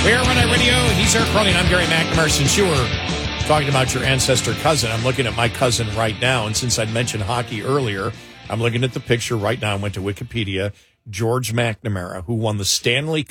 We're on our radio. He's Eric Cronin. I'm Gary McNamara. Since you were talking about your ancestor cousin, I'm looking at my cousin right now. And since I'd mentioned hockey earlier, I'm looking at the picture right now. I went to Wikipedia. George McNamara, who won the Stanley